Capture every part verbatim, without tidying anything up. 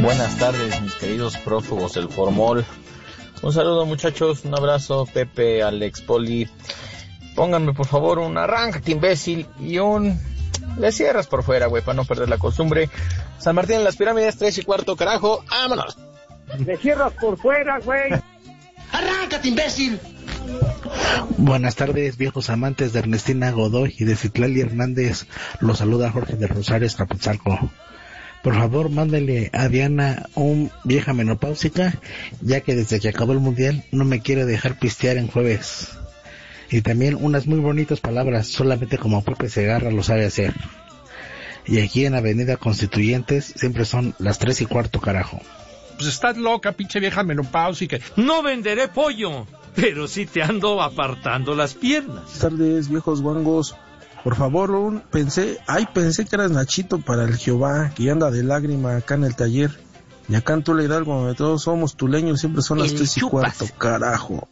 Buenas tardes, mis queridos prófugos del formol. Un saludo, muchachos, un abrazo, Pepe, Alex, Poli. Pónganme, por favor, un arráncate, imbécil, y un... le cierras por fuera, güey, para no perder la costumbre. San Martín en las Pirámides, tres y cuarto, carajo, vámonos. Le cierras por fuera, güey. ¡Arráncate, imbécil! Buenas tardes, viejos amantes de Ernestina Godoy y de Citlali Hernández. Los saluda Jorge de Rosario Escapotzalco. Por favor, mándale a Diana un vieja menopáusica, ya que desde que acabó el mundial no me quiere dejar pistear en jueves. Y también unas muy bonitas palabras, solamente como Pepe Segarra lo sabe hacer. Y aquí en Avenida Constituyentes siempre son las tres y cuarto, carajo. Pues estás loca, pinche vieja menopáusica. No venderé pollo, pero sí te ando apartando las piernas. Buenas tardes, viejos guangos. Por favor, un, pensé, ay, pensé que eras Nachito para el Jehová, que anda de lágrima acá en el taller. Y acá en Tula Hidalgo, donde todos somos tuleños, siempre son las tres y cuarto, carajo.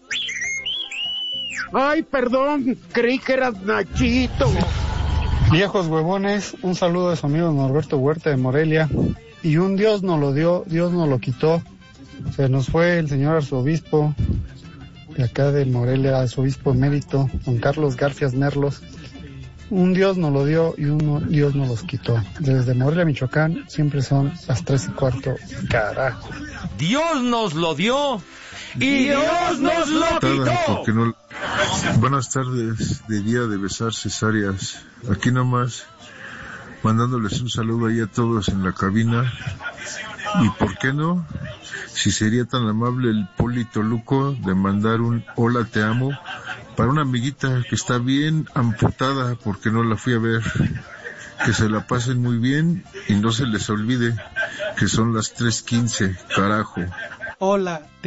Ay, perdón, creí que eras Nachito. Viejos huevones, un saludo de su amigo Norberto Huerta de Morelia. Y un Dios nos lo dio, Dios nos lo quitó. Se nos fue el señor arzobispo de acá de Morelia, arzobispo emérito, don Carlos Garfias Merlos. Un Dios nos lo dio y un Dios nos los quitó. Desde Morelia, Michoacán, siempre son las tres y cuarto. Carajo. Dios nos lo dio y Dios nos lo quitó. No... Buenas tardes, de día de besar cesáreas. Aquí nomás, mandándoles un saludo ahí a todos en la cabina. Y por qué no, si sería tan amable el Poli Toluco de mandar un hola te amo para una amiguita que está bien amputada porque no la fui a ver. Que se la pasen muy bien y no se les olvide que son las tres quince, carajo. Hola.